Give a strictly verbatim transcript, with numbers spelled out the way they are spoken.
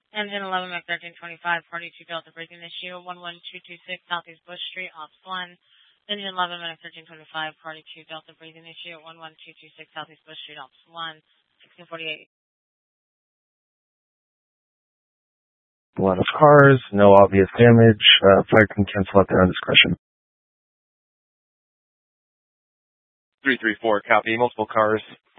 Engine eleven, Mac thirteen twenty-five, party two Delta braking issue, one one two two six Southeast Bush Street, Ops one. Engine eleven, Mac thirteen twenty-five, party two Delta braking issue, one one two two six Southeast Bush Street, Ops one, sixteen forty-eight. A lot of cars, no obvious damage. Uh, fire can cancel out their own discretion. three three four, copy. Multiple cars,